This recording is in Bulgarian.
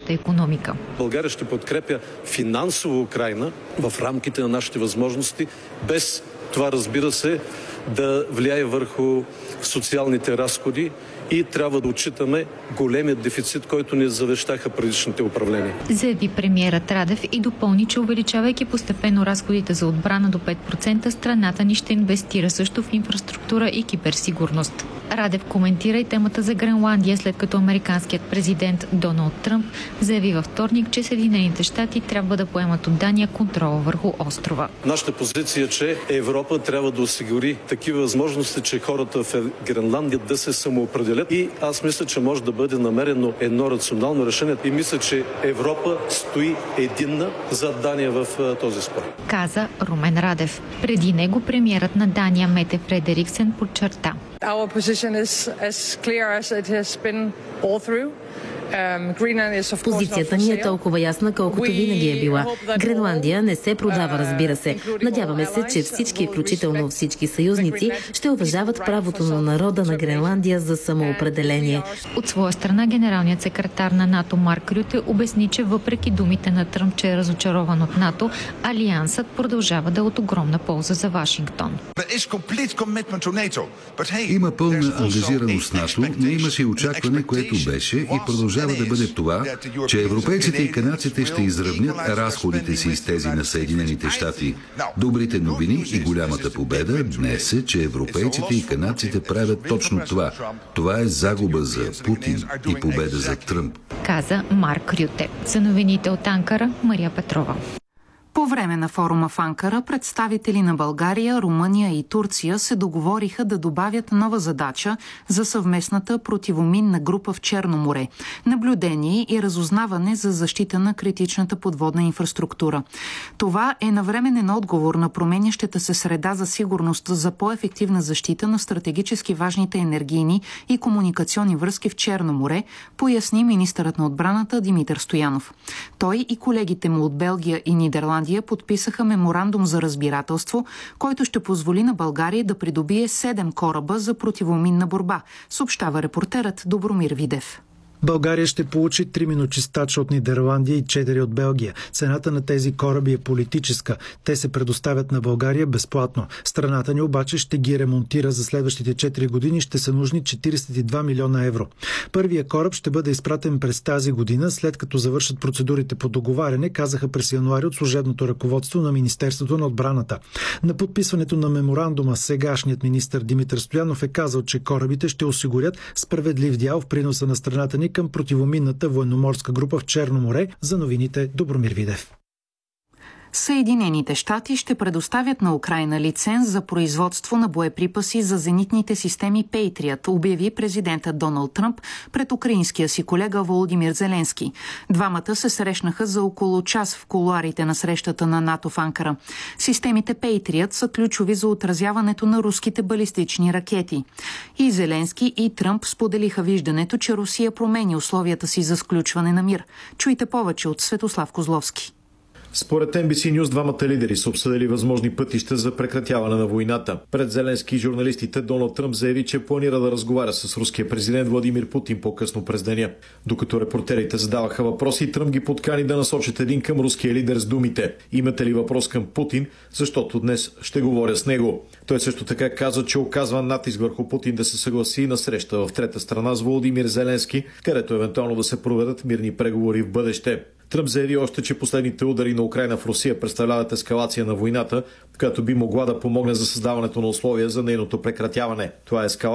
руската икономика. България ще подкрепя финансово Украйна в рамките на нашите възможности, без това, разбира се, да влияе върху социалните разходи и трябва да отчитаме големият дефицит, който ни завещаха предишните управления. Заяви премиерът Радев и допълни, че увеличавайки постепенно разходите за отбрана до 5%, страната ни ще инвестира също в инфраструктура и киберсигурност. Радев коментира и темата за Гренландия, след като американският президент Доналд Тръмп заяви във вторник, че Съединените щати трябва да поемат от Дания контрола върху острова. Нашата позиция е, че Европа трябва да осигури такива възможности, че хората в Гренландия да се самоопределят. И аз мисля, че може да бъде намерено едно рационално решение. И мисля, че Европа стои единна зад Дания в този спор. Каза Румен Радев. Преди него премиерът на Дания Мете Фредериксен подчерта: Our position is as clear as it has been all through. Позицията ни е толкова ясна, колкото винаги е била. Гренландия не се продава, разбира се. Надяваме се, че всички, включително всички съюзници, ще уважават правото на народа на Гренландия за самоопределение. От своя страна, генералният секретар на НАТО Марк Рюте обясни, че въпреки думите на Тръмп, че е разочарован от НАТО, алиансът продължава да е от огромна полза за Вашингтон. Има пълна ангажираност с НАТО, но имаше и очакване, което беше и продължава да бъде това, че европейците и канадците ще изравнят разходите си с тези на Съединените щати. Добрите новини и голямата победа днес е, че европейците и канадците правят точно това. Това е загуба за Путин и победа за Тръмп. Каза Марк Рюте. За новините от Анкара, Мария Петрова. По време на форума в Анкара представители на България, Румъния и Турция се договориха да добавят нова задача за съвместната противоминна група в Черно море – наблюдение и разузнаване за защита на критичната подводна инфраструктура. Това е навременен отговор на променящата се среда за сигурност за по-ефективна защита на стратегически важните енергийни и комуникационни връзки в Черно море, поясни министърът на отбраната Димитър Стоянов. Той и колегите му от Белгия и Нидерландия подписаха меморандум за разбирателство, който ще позволи на България да придобие 7 кораба за противоминна борба, съобщава репортерът Добромир Видев. България ще получи 3 миночистача от Нидерландия и 4 от Белгия. Цената на тези кораби е политическа. Те се предоставят на България безплатно. Страната ни обаче ще ги ремонтира за следващите 4 години. Ще са нужни 42 милиона евро. Първия кораб ще бъде изпратен през тази година, след като завършат процедурите по договаряне, казаха през януари от служебното ръководство на Министерството на отбраната. На подписването на меморандума сегашният министър Димитър Стоянов е казал, че корабите ще осигурят справедлив дял в приноса на страната ни към противоминната военноморска група в Черно море. За новините Добромир Видев. Съединените щати ще предоставят на Украйна лиценз за производство на боеприпаси за зенитните системи Patriot, обяви президентът Доналд Тръмп пред украинския си колега Володимир Зеленски. Двамата се срещнаха за около час в кулоарите на срещата на НАТО в Анкара. Системите Patriot са ключови за отразяването на руските балистични ракети. И Зеленски, и Тръмп споделиха виждането, че Русия промени условията си за сключване на мир. Чуйте повече от Светослав Козловски. Според NBC News, двамата лидери са обсъдили възможни пътища за прекратяване на войната. Пред Зеленски и журналистите Доналд Тръмп заяви, че планира да разговаря с руския президент Владимир Путин по-късно през деня. Докато репортерите задаваха въпроси, Тръмп ги подкани да насочат един към руския лидер с думите: "Имате ли въпрос към Путин, защото днес ще говоря с него." Той също така каза, че оказва натиск върху Путин да се съгласи на среща в трета страна с Володимир Зеленски, където евентуално да се проведат мирни преговори в бъдеще. Тръмп заяви още, че последните удари на Украйна в Русия представляват ескалация на войната, която би могла да помогне за създаването на условия за нейното прекратяване. Това е ескалация